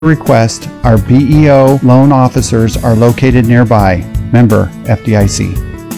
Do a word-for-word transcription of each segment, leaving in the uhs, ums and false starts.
request, our B E O loan officers are located nearby. Member F D I C.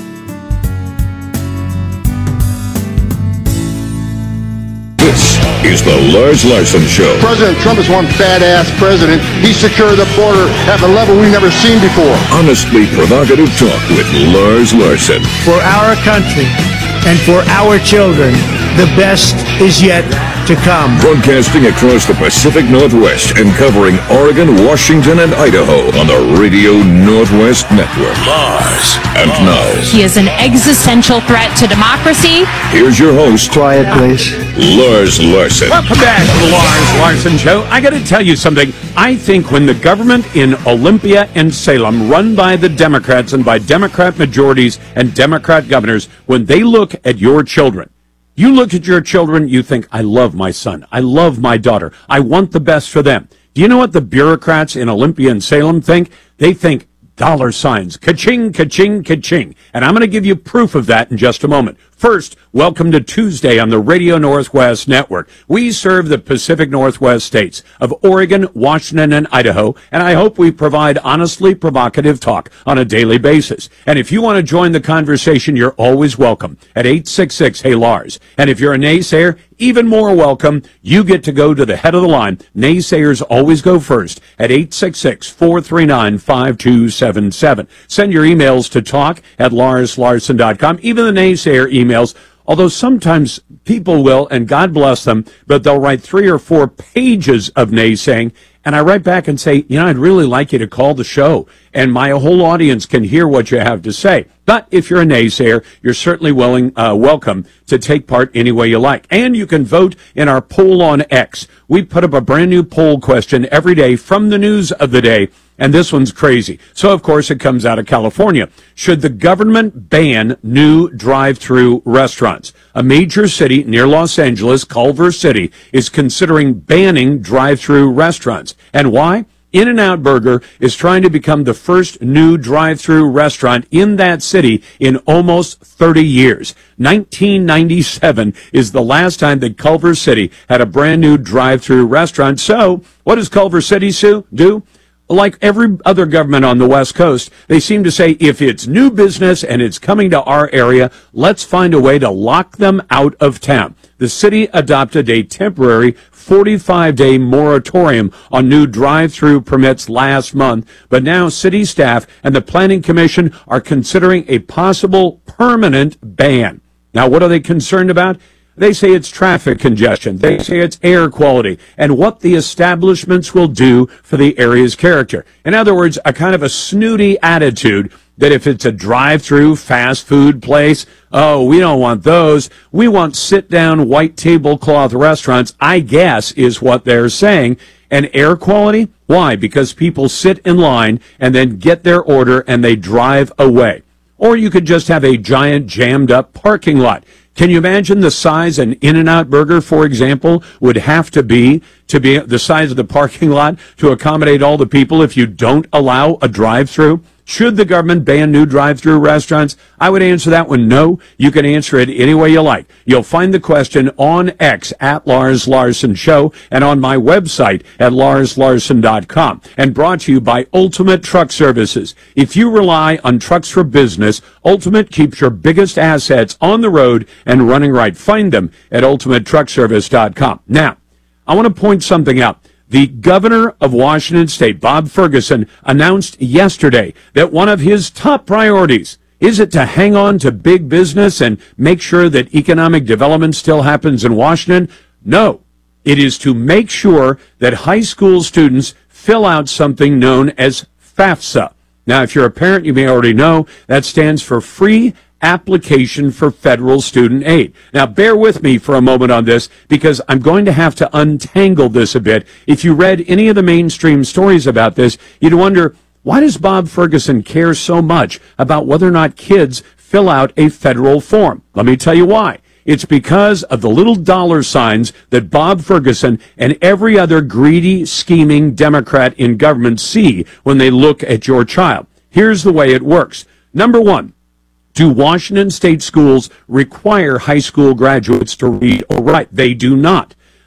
This is the Lars Larson Show. President Trump is one badass president. He secured the border at a level we've never seen before. Honestly provocative talk with Lars Larson. For our country and for our children, the best is yet to come. Broadcasting across the Pacific Northwest and covering Oregon, Washington, and Idaho on the Radio Northwest Network. Lars. And now, he is an existential threat to democracy. Here's your host. Quiet, please. Lars Larson. Welcome back to the Lars Larson Show. I got to tell you something. I think when the government in Olympia and Salem, run by the Democrats and by Democrat majorities and Democrat governors, when they look at your children, you look at your children, you think, I love my son. I love my daughter. I want the best for them. Do you know what the bureaucrats in Olympia and Salem think? They think dollar signs. Ka-ching, ka-ching, ka-ching. And I'm going to give you proof of that in just a moment. First, welcome to Tuesday on the Radio Northwest Network. We serve the Pacific Northwest states of Oregon, Washington, and Idaho, and I hope we provide honestly provocative talk on a daily basis. And if you want to join the conversation, you're always welcome at eight six six, hey Lars. And if you're a naysayer, even more welcome. You get to go to the head of the line. Naysayers always go first at eight six six, four three nine, five two seven seven. Send your emails to talk at lars larson dot com. Even the naysayer emails, although sometimes people will, and God bless them, but they'll write three or four pages of naysaying, and I write back and say, you know, I'd really like you to call the show, and my whole audience can hear what you have to say. But if you're a naysayer, you're certainly willing, uh, welcome to take part any way you like. And you can vote in our poll on X. We put up a brand new poll question every day from the news of the day, and this one's crazy. So, of course, it comes out of California. Should the government ban new drive-through restaurants? A major city near Los Angeles, Culver City, is considering banning drive-through restaurants. And why? In-N-Out Burger is trying to become the first new drive-through restaurant in that city in almost thirty years. nineteen ninety-seven is the last time that Culver City had a brand new drive-through restaurant. So, what does Culver City do? Like every other government on the West Coast, they seem to say, if it's new business and it's coming to our area, let's find a way to lock them out of town. The city adopted a temporary forty-five day moratorium on new drive-through permits last month, but now city staff and the Planning Commission are considering a possible permanent ban. Now, what are they concerned about? They say it's traffic congestion. They say it's air quality and what the establishments will do for the area's character. In other words, a kind of a snooty attitude that if it's a drive-through fast food place, oh, we don't want those. We want sit-down white tablecloth restaurants, I guess, is what they're saying. And air quality? Why? Because people sit in line and then get their order and they drive away. Or you could just have a giant jammed-up parking lot. Can you imagine the size an In-N-Out Burger, for example, would have to be to be the size of the parking lot to accommodate all the people if you don't allow a drive-through? Should the government ban new drive-through restaurants? I would answer that one no. You can answer it any way you like. You'll find the question on X at Lars Larson Show and on my website at lars larson dot com. And brought to you by Ultimate Truck Services. If you rely on trucks for business, Ultimate keeps your biggest assets on the road and running right. Find them at ultimate truck service dot com. Now, I want to point something out. The governor of Washington State, Bob Ferguson, announced yesterday that one of his top priorities is it to hang on to big business and make sure that economic development still happens in Washington? No. It is to make sure that high school students fill out something known as FAFSA. Now, if you're a parent, you may already know that stands for Free Application for Federal Student Aid. Now, bear with me for a moment on this because I'm going to have to untangle this a bit. If you read any of the mainstream stories about this, you'd wonder, why does Bob Ferguson care so much about whether or not kids fill out a federal form? Let me tell you why. It's because of the little dollar signs that Bob Ferguson and every other greedy, scheming Democrat in government see when they look at your child. Here's the way it works. Number one, do Washington state schools require high school graduates to read or write? They do not.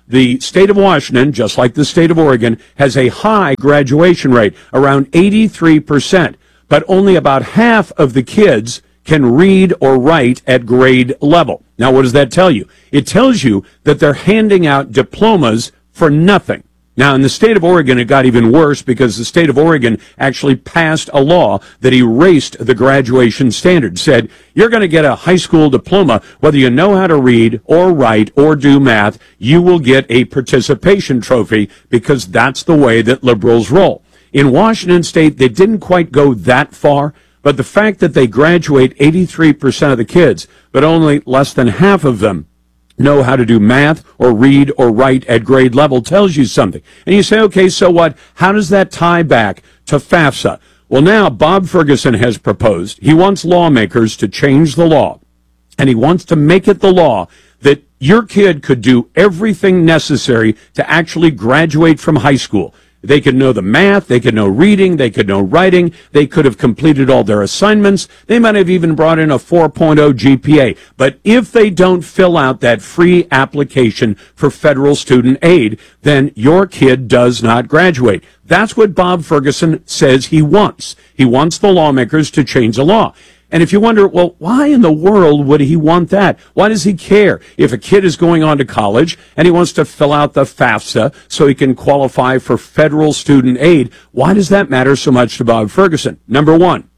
the state of Washington, just like the state of Oregon, has a high graduation rate, around eighty-three percent. But only about half of the kids can read or write at grade level. Now, what does that tell you? It tells you that they're handing out diplomas for nothing. Now, in the state of Oregon, it got even worse because the state of Oregon actually passed a law that erased the graduation standard, said you're going to get a high school diploma, whether you know how to read or write or do math, you will get a participation trophy because that's the way that liberals roll. In Washington state, they didn't quite go that far, but the fact that they graduate eighty-three percent of the kids, but only less than half of them know how to do math or read or write at grade level tells you something. And you say, okay, so what? How does that tie back to FAFSA? Well, now Bob Ferguson has proposed. He wants lawmakers to change the law, and he wants to make it the law that your kid could do everything necessary to actually graduate from high school. They could know the math, they could know reading, they could know writing, they could have completed all their assignments, they might have even brought in a four point oh G P A. But if they don't fill out that free application for federal student aid, then your kid does not graduate. That's what Bob Ferguson says he wants. He wants the lawmakers to change the law. And if you wonder, well, why in the world would he want that? Why does he care? If a kid is going on to college and he wants to fill out the FAFSA so he can qualify for federal student aid, why does that matter so much to Bob Ferguson? Number one,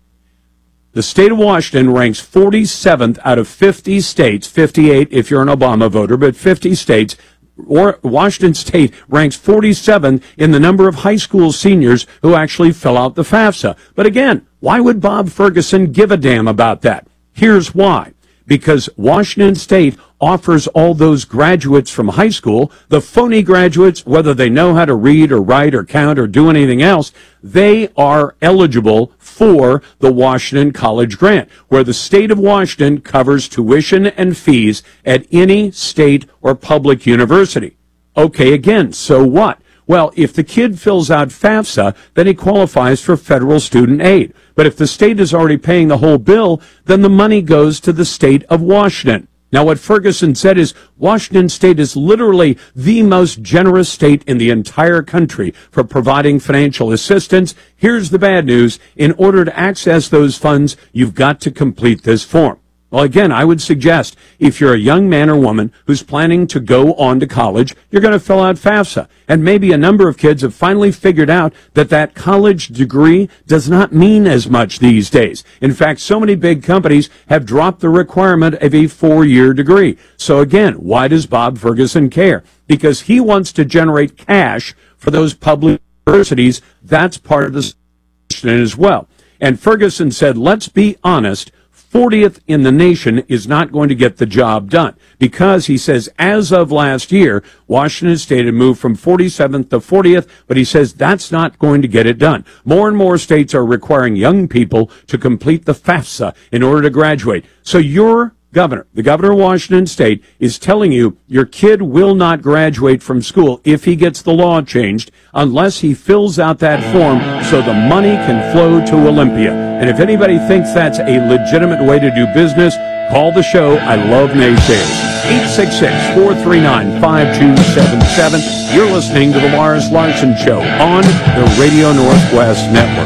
the state of Washington ranks forty-seventh out of fifty states, fifty-eight if you're an Obama voter, but fifty states. Or Washington State ranks forty-seventh in the number of high school seniors who actually fill out the FAFSA. But again, why would Bob Ferguson give a damn about that? Here's why. Because Washington State offers all those graduates from high school, the phony graduates, whether they know how to read or write or count or do anything else, they are eligible for the Washington College Grant, where the state of Washington covers tuition and fees at any state or public university. Okay, again, so what? Well, if the kid fills out FAFSA, then he qualifies for federal student aid. But if the state is already paying the whole bill, then the money goes to the state of Washington. Now, what Ferguson said is Washington State is literally the most generous state in the entire country for providing financial assistance. Here's the bad news. In order to access those funds, you've got to complete this form. Well, again, I would suggest if you're a young man or woman who's planning to go on to college, you're going to fill out FAFSA. And maybe a number of kids have finally figured out that that college degree does not mean as much these days. In fact, so many big companies have dropped the requirement of a four-year degree. So again, why does Bob Ferguson care? Because he wants to generate cash for those public universities. That's part of the solution as well. And Ferguson said, let's be honest, fortieth in the nation is not going to get the job done because, he says, as of last year, Washington State had moved from forty-seventh to fortieth, but he says that's not going to get it done. More and more states are requiring young people to complete the FAFSA in order to graduate. So your governor, the governor of Washington State, is telling you your kid will not graduate from school if he gets the law changed unless he fills out that form so the money can flow to Olympia. And if anybody thinks that's a legitimate way to do business, call the show. I love naysayers. eight six six, four three nine, five two seven seven. You're listening to the Lars Larson Show on the Radio Northwest Network.